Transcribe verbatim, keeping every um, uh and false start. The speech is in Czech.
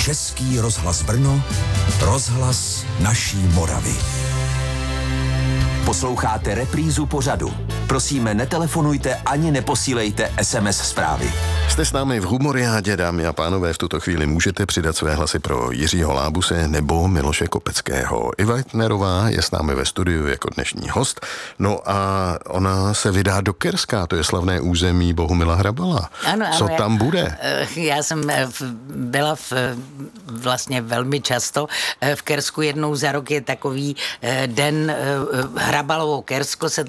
Český rozhlas Brno, rozhlas naší Moravy. Posloucháte reprízu pořadu. Prosíme, netelefonujte ani neposílejte es em es zprávy. Jste s námi v Humoriádě, dámy a pánové, v tuto chvíli můžete přidat své hlasy pro Jiřího Lábuse nebo Miloše Kopeckého. Iva Eitnerová je s námi ve studiu jako dnešní host. No a ona se vydá do Kerska, to je slavné území Bohumila Hrabala. Ano, ano, Co já, tam bude? Já jsem byla v, vlastně velmi často v Kersku, jednou za rok je takový den Hrabalovo Kersko, se